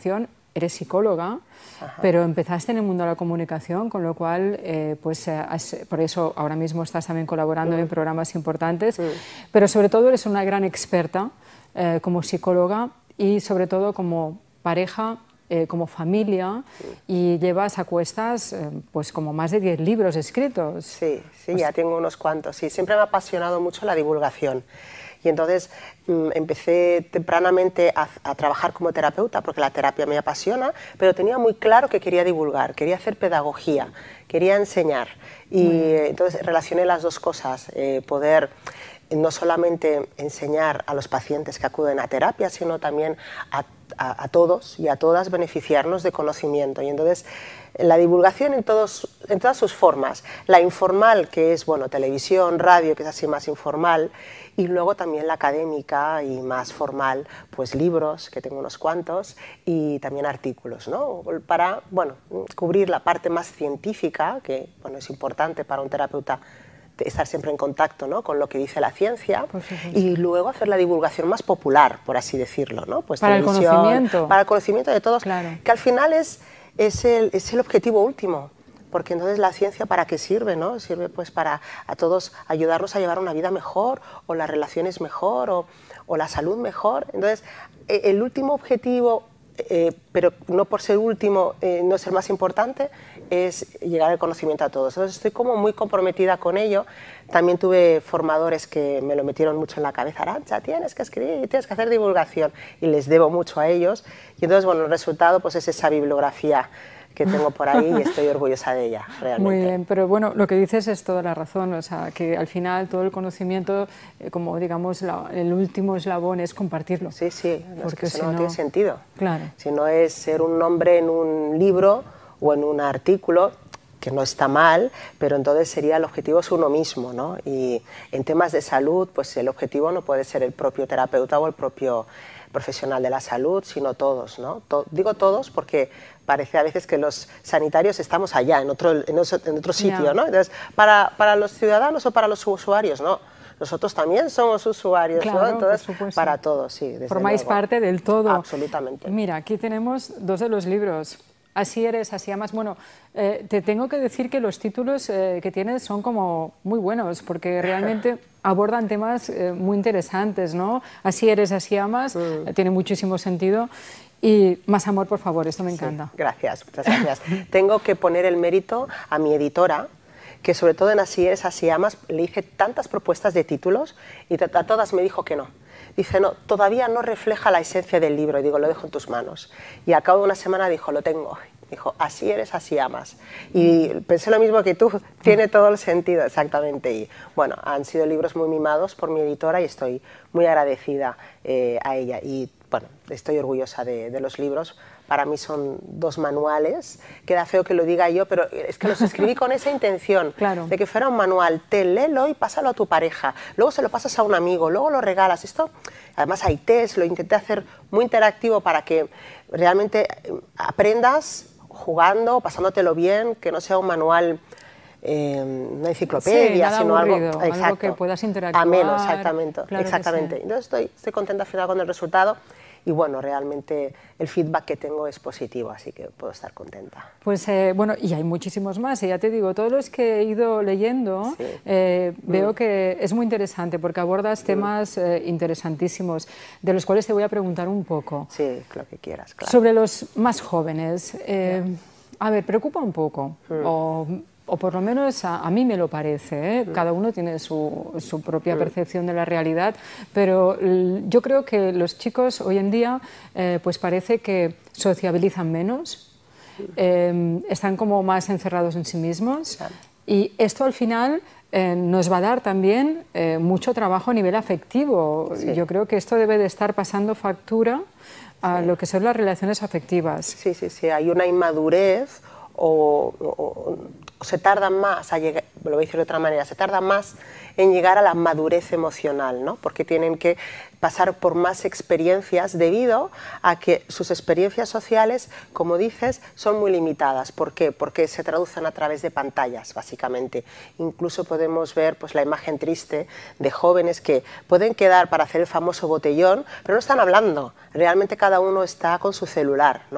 formación eres psicóloga, pero empezaste en el mundo de la comunicación, con lo cual, por eso ahora mismo estás también colaborando en programas importantes, pero sobre todo eres una gran experta como psicóloga y sobre todo como pareja, como familia, y llevas a cuestas pues como más de 10 libros escritos. Sí, ya tengo unos cuantos. Sí, siempre me ha apasionado mucho la divulgación. Y entonces empecé tempranamente a trabajar como terapeuta, porque la terapia me apasiona, pero tenía muy claro que quería divulgar, quería hacer pedagogía, quería enseñar. Y entonces relacioné las dos cosas, poder no solamente enseñar a los pacientes que acuden a terapia, sino también a todos y a todas beneficiarnos de conocimiento. Y entonces la divulgación en todas sus formas, la informal, que es bueno, televisión, radio, que es así más informal, y luego también la académica y más formal, pues libros, que tengo unos cuantos, y también artículos, ¿no? Para bueno, cubrir la parte más científica, que bueno, es importante para un terapeuta estar siempre en contacto, ¿no?, con lo que dice la ciencia, y luego hacer la divulgación más popular, por así decirlo, ¿no? Pues para el conocimiento. Para el conocimiento de todos, claro, que al final es el objetivo último, porque entonces la ciencia ¿para qué sirve? ¿No? Sirve pues para a todos ayudarnos a llevar una vida mejor, o las relaciones mejor, o la salud mejor. Entonces el último objetivo, pero no por ser último, no ser más importante, es llegar al conocimiento a todos. Entonces estoy como muy comprometida con ello. También tuve formadores que me lo metieron mucho en la cabeza: Arantxa, tienes que escribir, tienes que hacer divulgación, y les debo mucho a ellos. Y entonces bueno, el resultado pues es esa bibliografía que tengo por ahí, y estoy orgullosa de ella, realmente. Muy bien, pero bueno, lo que dices es toda la razón, o sea, que al final todo el conocimiento, como digamos, el último eslabón es compartirlo. Sí, sí, porque si no tiene sentido. Claro. Si no es ser un nombre en un libro o en un artículo, que no está mal, pero entonces sería el objetivo es uno mismo, ¿no? Y en temas de salud, pues el objetivo no puede ser el propio terapeuta o el propio profesional de la salud, sino todos, ¿no? Digo todos porque parece a veces que los sanitarios estamos allá, en otro sitio, ¿no? Entonces, para los ciudadanos o para los usuarios, no. Nosotros también somos usuarios, claro, ¿no? Entonces, para todos, sí, desde formáis luego. parte del todo. Absolutamente. Mira, aquí tenemos dos de los libros. Así eres, así amas. Bueno, te tengo que decir que los títulos que tienes son como muy buenos, porque realmente abordan temas muy interesantes, ¿no? Así eres, así amas, tiene muchísimo sentido. Y más amor, por favor, esto me encanta. Sí, gracias, muchas gracias. Tengo que poner el mérito a mi editora, que sobre todo en Así eres, así amas, le hice tantas propuestas de títulos y a todas me dijo que no. Dice, no, todavía no refleja la esencia del libro. Y digo, lo dejo en tus manos. Y al cabo de una semana dijo, lo tengo. Dijo, así eres, así amas. Y pensé lo mismo que tú, tiene todo el sentido, exactamente. Y bueno, han sido libros muy mimados por mi editora y estoy muy agradecida a ella. Y bueno, estoy orgullosa de los libros. Para mí son dos manuales, queda feo que lo diga yo, pero es que los escribí con esa intención, claro, de que fuera un manual, léelo y pásalo a tu pareja, luego se lo pasas a un amigo, luego lo regalas. Esto, además hay test, lo intenté hacer muy interactivo para que realmente aprendas jugando, pasándotelo bien, que no sea un manual, una enciclopedia, sí, sino aburrido, algo que puedas interactuar. Ameno, exactamente. Claro, exactamente. Sí. Entonces estoy contenta al final con el resultado. Y bueno, realmente el feedback que tengo es positivo, así que puedo estar contenta. Pues bueno, y hay muchísimos más, y ya te digo, todos los que he ido leyendo, sí, veo que es muy interesante, porque abordas temas interesantísimos, de los cuales te voy a preguntar un poco. Sí, lo que quieras, claro. Sobre los más jóvenes, a ver, preocupa un poco, o por lo menos a mí me lo parece, ¿eh? Cada uno tiene su propia percepción de la realidad, pero yo creo que los chicos hoy en día pues parece que sociabilizan menos, están como más encerrados en sí mismos, y esto al final nos va a dar también mucho trabajo a nivel afectivo. Sí. Yo creo que esto debe de estar pasando factura a lo que son las relaciones afectivas. Sí, sí, sí, hay una inmadurez o se tardan más a llegar, lo voy a decir de otra manera, se tardan más en llegar a la madurez emocional, ¿no? Porque tienen que pasar por más experiencias debido a que sus experiencias sociales, como dices, son muy limitadas. ¿Por qué? Porque se traducen a través de pantallas, básicamente. Incluso podemos ver pues, la imagen triste de jóvenes que pueden quedar para hacer el famoso botellón, pero no están hablando. Realmente cada uno está con su celular, ¿no?